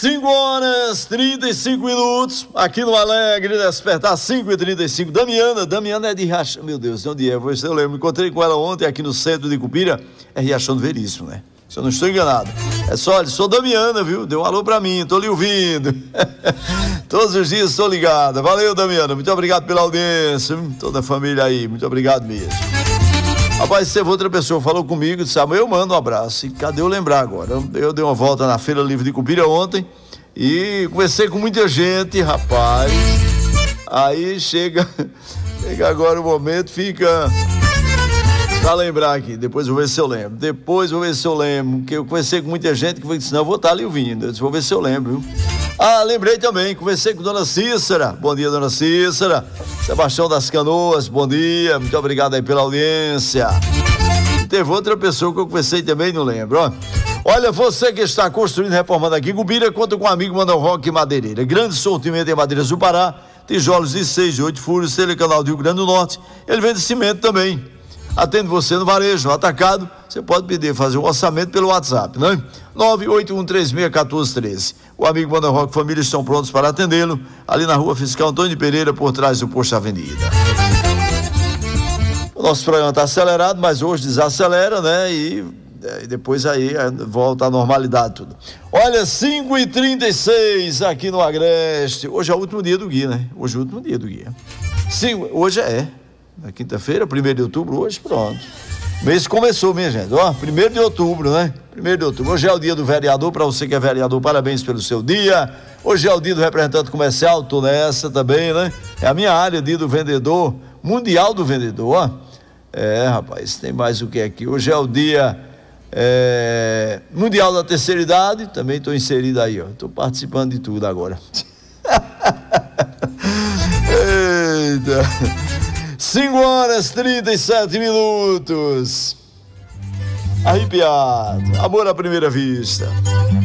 5 horas 35 minutos, aqui no Alegre Despertar, 5h35. Damiana é de Riachão, meu Deus, de onde é? Eu lembro, encontrei com ela ontem aqui no centro de Cupira, é Riachão do Veríssimo, né? Se eu não estou enganado. É só, olha, sou Damiana, viu? Deu um alô pra mim, tô lhe ouvindo. Todos os dias estou ligada. Valeu, Damiana, muito obrigado pela audiência, toda a família aí, muito obrigado mesmo. Rapaz, se outra pessoa falou comigo, disse, eu mando um abraço. E cadê eu lembrar agora? Eu dei uma volta na Feira Livre de Cupira ontem e conversei com muita gente, rapaz. Aí chega agora o momento, fica pra lembrar aqui, depois eu vou ver se eu lembro. Que eu conversei com muita gente que disse, não, eu vou estar ali ouvindo. Eu disse, vou ver se eu lembro, viu? Lembrei também, conversei com Dona Cícera. Bom dia, Dona Cícera. Sebastião das Canoas, bom dia, muito obrigado aí pela audiência. E teve outra pessoa que eu conversei também, não lembro, ó. Olha, você que está construindo, reformando aqui, Cupira, conta com o amigo Mandão Roque Madeireira. Grande sortimento em madeiras do Pará, tijolos de 6 e 8 furos, telecanal do Rio Grande do Norte. Ele vende cimento também. Atende você no varejo, no atacado. Você pode pedir, fazer um orçamento pelo WhatsApp, né? 981361413. O amigo Mandão Roque Família estão prontos para atendê-lo, ali na Rua Fiscal Antônio de Pereira, por trás do Posto Avenida. O nosso programa está acelerado, mas hoje desacelera, né? E depois aí volta à normalidade tudo. Olha, 5h36 aqui no Agreste. Hoje é o último dia do guia, né? Hoje é o último dia do guia. Sim, hoje é. Na quinta-feira, 1º de outubro, hoje, pronto. O mês começou, minha gente, ó, 1º de outubro, né? 1º de outubro. Hoje é o dia do vereador, para você que é vereador, parabéns pelo seu dia. Hoje é o dia do representante comercial, tô nessa também, né? É a minha área, dia do vendedor, mundial do vendedor, ó. Rapaz, tem mais o que aqui? Hoje é o dia mundial da terceira idade, também tô inserido aí, ó. Tô participando de tudo agora. Eita! 5 horas 37 minutos. Arrepiado. Amor à primeira vista.